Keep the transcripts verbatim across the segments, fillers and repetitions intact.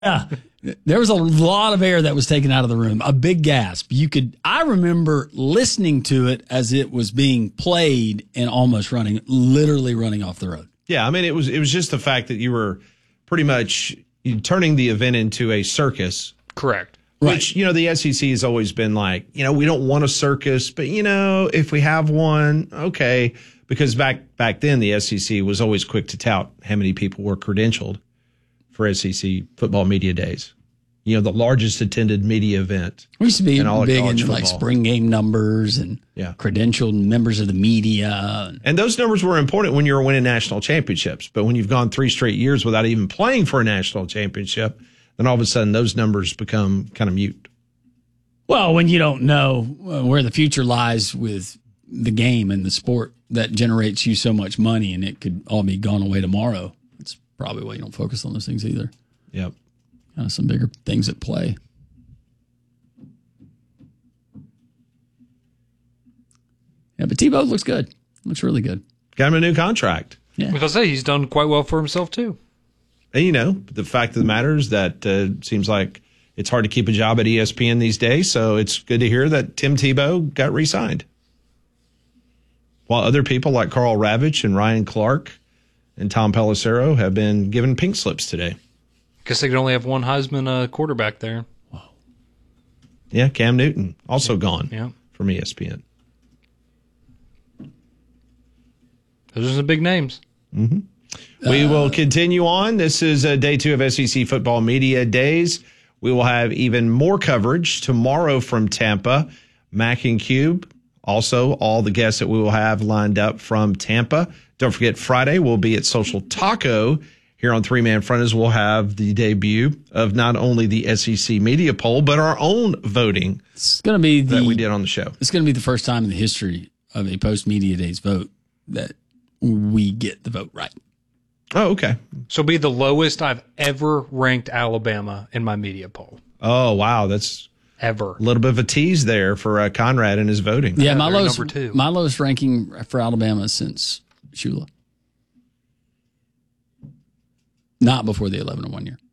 Yeah, there was a lot of air that was taken out of the room, a big gasp. You could, I remember listening to it as it was being played and almost running, literally running off the road. Yeah, I mean, it was it was just the fact that you were pretty much turning the event into a circus. Correct. Which, right. you know, the S E C has always been like, you know, we don't want a circus, but, you know, if we have one, okay. Because back back then, the S E C was always quick to tout how many people were credentialed for S E C football media days. You know, the largest attended media event. We used to be in all big in into like spring game numbers and yeah. credentialed members of the media. And those numbers were important when you were winning national championships. But when you've gone three straight years without even playing for a national championship, then all of a sudden those numbers become kind of mute. Well, when you don't know where the future lies with the game and the sport that generates you so much money and it could all be gone away tomorrow, it's probably why you don't focus on those things either. Yep. Kind of some bigger things at play. Yeah, but Tebow looks good. Looks really good. Got him a new contract. Yeah. Because I say he's done quite well for himself, too. And, you know, the fact of the matter is that uh, seems like it's hard to keep a job at E S P N these days, so it's good to hear that Tim Tebow got re-signed. While other people like Carl Ravitch and Ryan Clark and Tom Pelissero have been given pink slips today. Guess they could only have one Heisman uh, quarterback there. Wow. Yeah, Cam Newton also gone yeah. from E S P N. Those are some big names. Mm-hmm. We uh, will continue on. This is uh, day two of S E C Football Media Days. We will have even more coverage tomorrow from Tampa. Mac and Cube. Also, all the guests that we will have lined up from Tampa. Don't forget, Friday we'll be at Social Taco here on Three Man Front as we'll have the debut of not only the S E C media poll, but our own voting it's gonna be the, that we did on the show. It's going to be the first time in the history of a post-Media Days vote that we get the vote right. Oh, okay. So be the lowest I've ever ranked Alabama in my media poll. Oh, wow. That's ever. A little bit of a tease there for uh, Conrad and his voting. Yeah, my lowest, number two. my lowest ranking for Alabama since Shula. Not before the eleven and one year.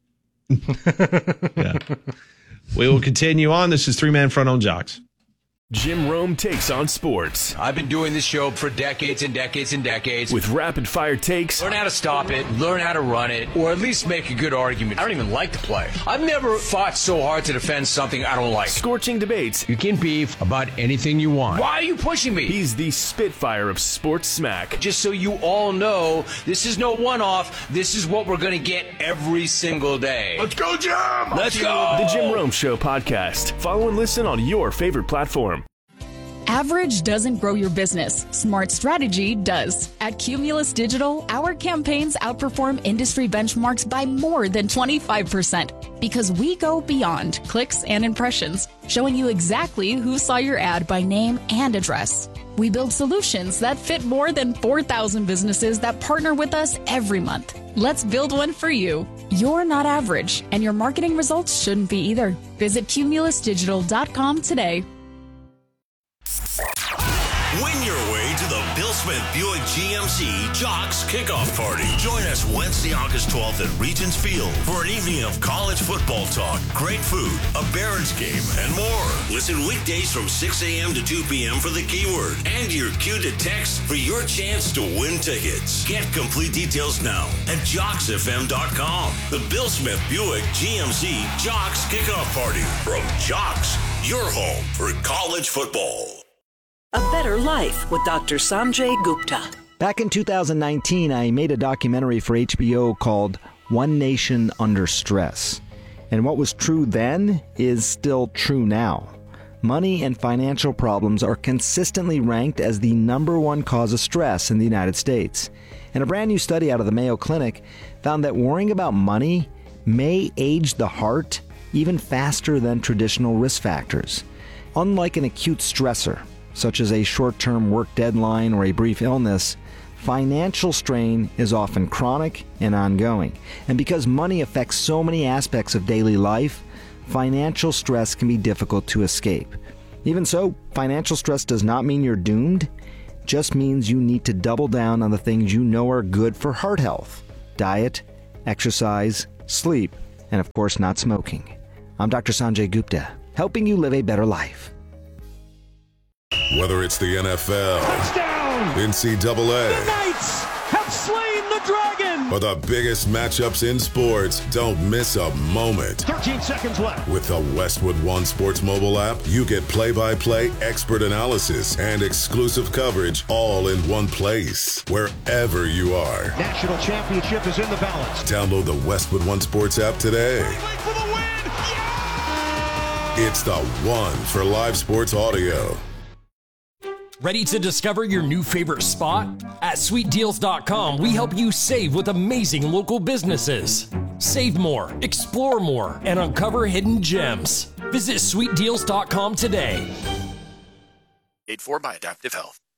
Yeah. We will continue on. This is Three Man Front on Jocks. Jim Rome takes on sports. I've been doing this show for decades and decades and decades. With rapid-fire takes. Learn how to stop it, learn how to run it, or at least make a good argument. I don't even like to play. I've never fought so hard to defend something I don't like. Scorching debates. You can beef about anything you want. Why are you pushing me? He's the Spitfire of sports smack. Just so you all know, this is no one-off. This is what we're going to get every single day. Let's go, Jim! Let's go! The Jim Rome Show podcast. Follow and listen on your favorite platform. Average doesn't grow your business. Smart strategy does. At Cumulus Digital, our campaigns outperform industry benchmarks by more than twenty-five percent because we go beyond clicks and impressions, showing you exactly who saw your ad by name and address. We build solutions that fit more than four thousand businesses that partner with us every month. Let's build one for you. You're not average, and your marketing results shouldn't be either. Visit cumulus digital dot com today. Win your way to the Bill Smith Buick G M C Jocks Kickoff Party. Join us Wednesday, August twelfth at Regents Field for an evening of college football talk, great food, a Barons game, and more. Listen weekdays from six a.m. to two p.m. for the keyword and your cue to text for your chance to win tickets. Get complete details now at jocks f m dot com. The Bill Smith Buick G M C Jocks Kickoff Party from Jocks, your home for college football. A Better Life with Doctor Sanjay Gupta. Back in two thousand nineteen, I made a documentary for H B O called One Nation Under Stress. And what was true then is still true now. Money and financial problems are consistently ranked as the number one cause of stress in the United States. And a brand new study out of the Mayo Clinic found that worrying about money may age the heart even faster than traditional risk factors. Unlike an acute stressor, such as a short-term work deadline or a brief illness, financial strain is often chronic and ongoing. And because money affects so many aspects of daily life, financial stress can be difficult to escape. Even so, financial stress does not mean you're doomed. It just means you need to double down on the things you know are good for heart health: diet, exercise, sleep, and of course not smoking. I'm Doctor Sanjay Gupta, helping you live a better life. Whether it's the N F L, touchdown, N C double A, the Knights have slain the dragon, or the biggest matchups in sports, don't miss a moment. thirteen seconds left. With the Westwood One Sports mobile app, you get play-by-play expert analysis and exclusive coverage all in one place, wherever you are. National championship is in the balance. Download the Westwood One Sports app today. For the win! Yeah! It's the one for live sports audio. Ready to discover your new favorite spot? At sweet deals dot com, we help you save with amazing local businesses. Save more, explore more, and uncover hidden gems. Visit sweet deals dot com today. Paid for by Adaptive Health.